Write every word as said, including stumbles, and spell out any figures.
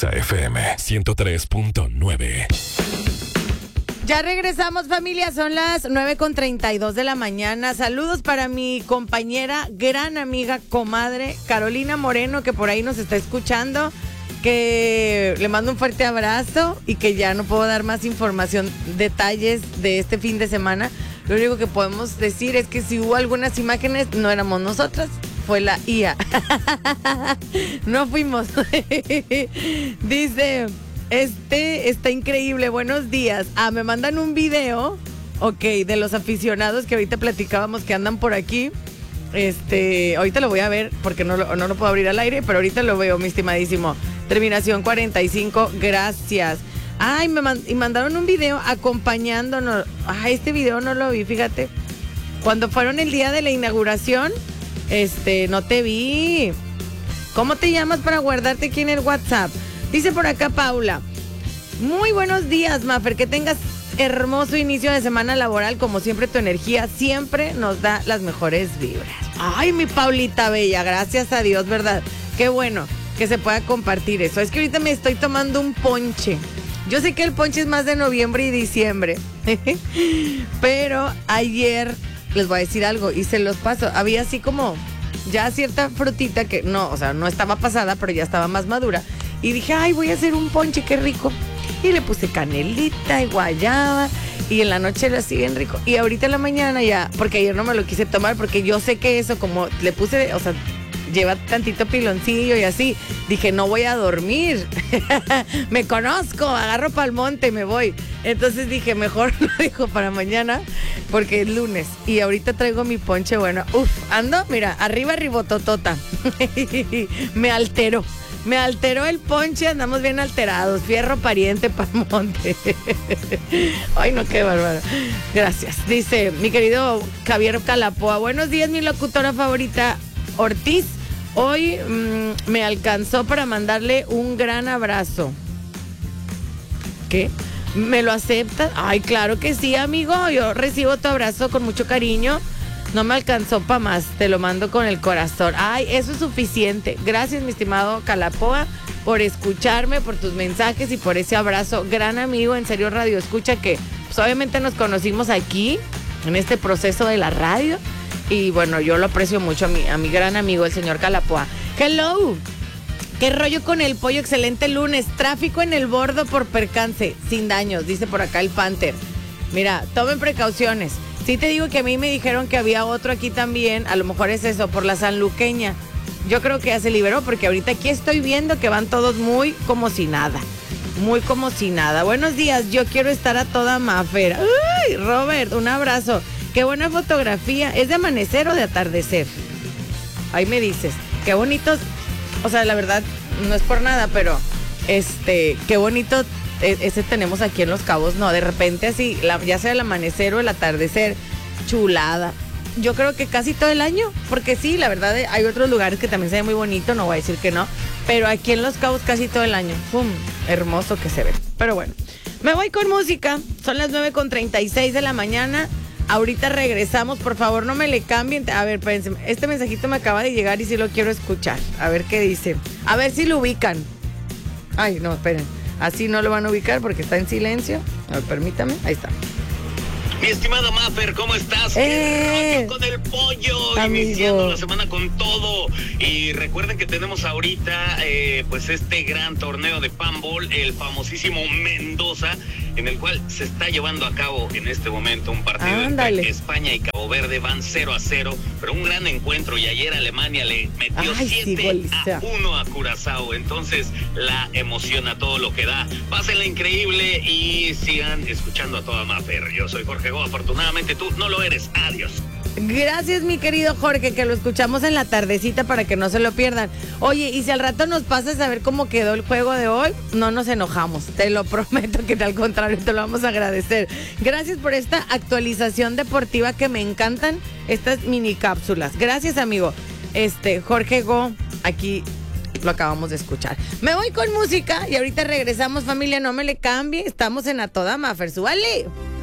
Exa F M ciento tres punto nueve. Ya regresamos, familia, son las nueve con treinta y dos de la mañana. Saludos para mi compañera, gran amiga, comadre, Carolina Moreno, que por ahí nos está escuchando, que le mando un fuerte abrazo y que ya no puedo dar más información, detalles de este fin de semana. Lo único que podemos decir es que si hubo algunas imágenes, no éramos nosotras, fue la I A. No fuimos. Dice... Este está increíble, buenos días. Ah, me mandan un video, ok, de los aficionados que ahorita platicábamos que andan por aquí. Este, ahorita lo voy a ver porque no lo, no lo puedo abrir al aire, pero ahorita lo veo, mi estimadísimo. Terminación cuarenta y cinco, gracias. Ay, me man, y mandaron un video acompañándonos. Ay, este video no lo vi, fíjate. Cuando fueron el día de la inauguración, este, no te vi. ¿Cómo te llamas para guardarte aquí en el WhatsApp? Dice por acá Paula, muy buenos días, Mafer, que tengas hermoso inicio de semana laboral, como siempre tu energía siempre nos da las mejores vibras. Ay, mi Paulita bella, gracias a Dios, ¿verdad? Qué bueno que se pueda compartir eso. Es que ahorita me estoy tomando un ponche. Yo sé que el ponche es más de noviembre y diciembre, pero ayer les voy a decir algo y se los paso. Había así como ya cierta frutita que no, o sea, no estaba pasada, pero ya estaba más madura. Y dije, ay, voy a hacer un ponche, qué rico. Y le puse canelita y guayaba. Y en la noche lo así bien rico. Y ahorita en la mañana ya, porque ayer no me lo quise tomar, porque yo sé que eso, como le puse, o sea, lleva tantito piloncillo y así. Dije, no voy a dormir. Me conozco, agarro pa'l monte y me voy. Entonces dije, mejor lo dejo para mañana, porque es lunes. Y ahorita traigo mi ponche, bueno, uf, ando, mira, arriba, arribototota. Me alteró. Me alteró el ponche, andamos bien alterados. Fierro pariente pa'l monte. Ay, no, qué bárbaro. Gracias. Dice mi querido Javier Calapoa. Buenos días, mi locutora favorita, Ortiz. Hoy mmm, me alcanzó para mandarle un gran abrazo. ¿Qué? ¿Me lo aceptas? Ay, claro que sí, amigo. Yo recibo tu abrazo con mucho cariño. No me alcanzó para más, te lo mando con el corazón. Ay, eso es suficiente. Gracias, mi estimado Calapoa, por escucharme, por tus mensajes y por ese abrazo. Gran amigo, en serio, Radio Escucha, que pues, obviamente nos conocimos aquí, en este proceso de la radio. Y bueno, yo lo aprecio mucho a mi, a mi gran amigo, el señor Calapoa. Hello. ¿Qué rollo con el pollo? Excelente lunes. Tráfico en el bordo por percance. Sin daños, dice por acá el Panther. Mira, tomen precauciones. Sí te digo que a mí me dijeron que había otro aquí también, a lo mejor es eso, por la Sanluqueña. Yo creo que ya se liberó, porque ahorita aquí estoy viendo que van todos muy como si nada, muy como si nada. Buenos días, yo quiero estar a toda Mafer. Uy, Robert, un abrazo. Qué buena fotografía, ¿es de amanecer o de atardecer? Ahí me dices, qué bonitos, o sea, la verdad, no es por nada, pero este, qué bonito ese tenemos aquí en Los Cabos, no, de repente así, la, ya sea el amanecer o el atardecer, chulada. Yo creo que casi todo el año, porque sí, la verdad hay otros lugares que también se ve muy bonito, no voy a decir que no, pero aquí en Los Cabos casi todo el año, ¡pum!, hermoso que se ve. Pero bueno, me voy con música, son las nueve con treinta y seis de la mañana, ahorita regresamos, por favor no me le cambien. A ver, espérense, este mensajito me acaba de llegar y sí lo quiero escuchar, a ver qué dice, a ver si lo ubican. Ay, no, esperen. Así no lo van a ubicar porque está en silencio. A ver, permítame. Ahí está. Mi estimada Mafer, ¿cómo estás? ¡Eh! ¡Qué rollo con el pollo! Amigo. Iniciando la semana con todo. Y recuerden que tenemos ahorita eh, pues este gran torneo de Panball, el famosísimo Mendoza, en el cual se está llevando a cabo en este momento un partido Ándale. entre España y Cabo Verde. Van cero a cero, pero un gran encuentro. Y ayer Alemania le metió Ay, sí, siete goliza. a uno a Curazao. Entonces la emoción a todo lo que da. Pásenla increíble y sigan escuchando a toda Mafer. Yo soy Jorge Go. Afortunadamente tú no lo eres. Adiós. Gracias, mi querido Jorge, que lo escuchamos en la tardecita para que no se lo pierdan. Oye, y si al rato nos pasas a ver cómo quedó el juego de hoy, no nos enojamos. Te lo prometo que al contrario, te lo vamos a agradecer. Gracias por esta actualización deportiva que me encantan, estas mini cápsulas. Gracias, amigo. Este, Jorge Go, aquí lo acabamos de escuchar. Me voy con música y ahorita regresamos, familia, no me le cambie. Estamos en A Toda Mafer, súbale.